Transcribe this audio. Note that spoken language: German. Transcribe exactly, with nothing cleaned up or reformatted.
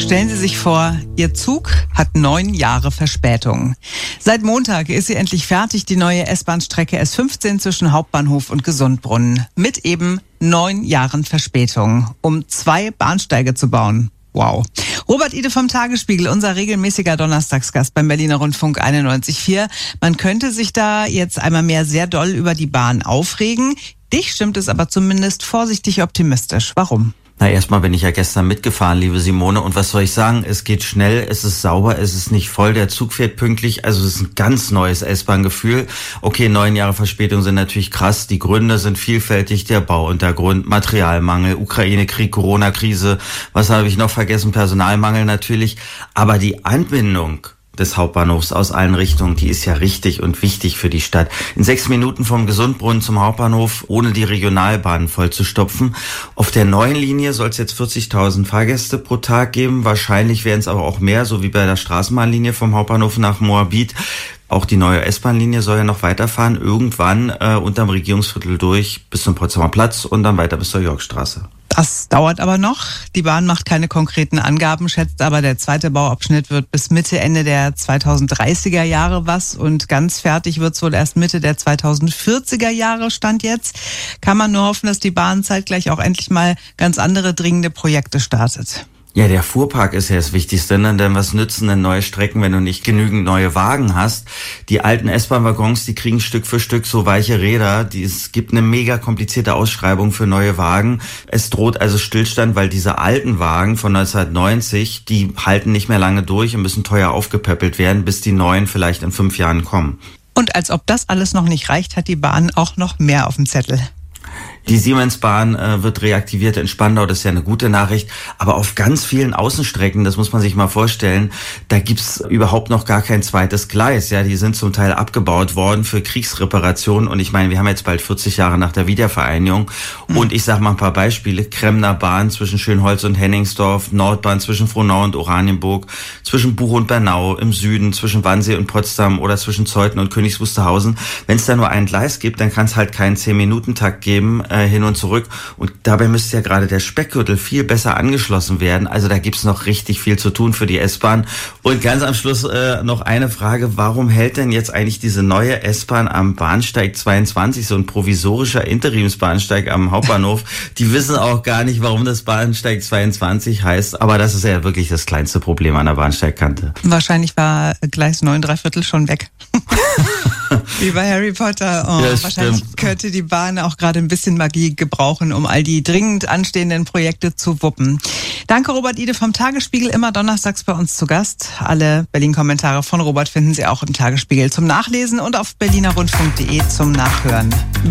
Stellen Sie sich vor, Ihr Zug hat neun Jahre Verspätung. Seit Montag ist sie endlich fertig, die neue S-Bahn-Strecke S fünfzehn zwischen Hauptbahnhof und Gesundbrunnen. Mit eben neun Jahren Verspätung, um zwei Bahnsteige zu bauen. Wow. Robert Ide vom Tagesspiegel, unser regelmäßiger Donnerstagsgast beim Berliner Rundfunk einundneunzig Komma vier. Man könnte sich da jetzt einmal mehr sehr doll über die Bahn aufregen. Dich stimmt es aber zumindest vorsichtig optimistisch. Warum? Na, erstmal bin ich ja gestern mitgefahren, liebe Simone. Und was soll ich sagen? Es geht schnell, es ist sauber, es ist nicht voll, der Zug fährt pünktlich. Also es ist ein ganz neues S-Bahn-Gefühl. Okay, neun Jahre Verspätung sind natürlich krass. Die Gründe sind vielfältig. Der Bauuntergrund, Materialmangel, Ukraine-Krieg, Corona-Krise. Was habe ich noch vergessen? Personalmangel natürlich. Aber die Anbindung des Hauptbahnhofs aus allen Richtungen, die ist ja richtig und wichtig für die Stadt. In sechs Minuten vom Gesundbrunnen zum Hauptbahnhof, ohne die Regionalbahnen voll zu stopfen. Auf der neuen Linie soll es jetzt vierzigtausend Fahrgäste pro Tag geben. Wahrscheinlich werden es aber auch mehr, so wie bei der Straßenbahnlinie vom Hauptbahnhof nach Moabit. Auch die neue S-Bahn-Linie soll ja noch weiterfahren, irgendwann äh, unterm Regierungsviertel durch bis zum Potsdamer Platz und dann weiter bis zur Yorkstraße. Das dauert aber noch. Die Bahn macht keine konkreten Angaben, schätzt aber, der zweite Bauabschnitt wird bis Mitte, Ende der zweitausenddreißiger Jahre was und ganz fertig wird es wohl erst Mitte der zweitausendvierziger Jahre, Stand jetzt. Kann man nur hoffen, dass die Bahn zeitgleich auch endlich mal ganz andere dringende Projekte startet. Ja, der Fuhrpark ist ja das Wichtigste, ne? Denn was nützen denn neue Strecken, wenn du nicht genügend neue Wagen hast? Die alten S-Bahn-Waggons, die kriegen Stück für Stück so weiche Räder. Die, es gibt eine mega komplizierte Ausschreibung für neue Wagen. Es droht also Stillstand, weil diese alten Wagen von neunzehnhundertneunzig, die halten nicht mehr lange durch und müssen teuer aufgepäppelt werden, bis die neuen vielleicht in fünf Jahren kommen. Und als ob das alles noch nicht reicht, hat die Bahn auch noch mehr auf dem Zettel. Die Siemensbahn äh, wird reaktiviert in Spandau, das ist ja eine gute Nachricht. Aber auf ganz vielen Außenstrecken, das muss man sich mal vorstellen, da gibt's überhaupt noch gar kein zweites Gleis. Ja, die sind zum Teil abgebaut worden für Kriegsreparationen. Und ich meine, wir haben jetzt bald vierzig Jahre nach der Wiedervereinigung. Mhm. Und ich sage mal ein paar Beispiele. Kremner Bahn zwischen Schönholz und Henningsdorf, Nordbahn zwischen Frohnau und Oranienburg, zwischen Buch und Bernau im Süden, zwischen Wannsee und Potsdam oder zwischen Zeuthen und Königs Wusterhausen. Wenn es da nur ein Gleis gibt, dann kann es halt keinen zehn-Minuten-Takt geben, hin und zurück. Und dabei müsste ja gerade der Speckgürtel viel besser angeschlossen werden. Also da gibt's noch richtig viel zu tun für die S-Bahn. Und ganz am Schluss äh, noch eine Frage. Warum hält denn jetzt eigentlich diese neue S-Bahn am Bahnsteig zweiundzwanzig, so ein provisorischer Interimsbahnsteig am Hauptbahnhof? Die wissen auch gar nicht, warum das Bahnsteig zweiundzwanzig heißt. Aber das ist ja wirklich das kleinste Problem an der Bahnsteigkante. Wahrscheinlich war Gleis neun Dreiviertel schon weg. Wie bei Harry Potter. Oh, ja, wahrscheinlich stimmt. Könnte die Bahn auch gerade ein bisschen Magie gebrauchen, um all die dringend anstehenden Projekte zu wuppen. Danke, Robert Ide vom Tagesspiegel, immer donnerstags bei uns zu Gast. Alle Berlin-Kommentare von Robert finden Sie auch im Tagesspiegel zum Nachlesen und auf berliner rundfunk punkt de zum Nachhören.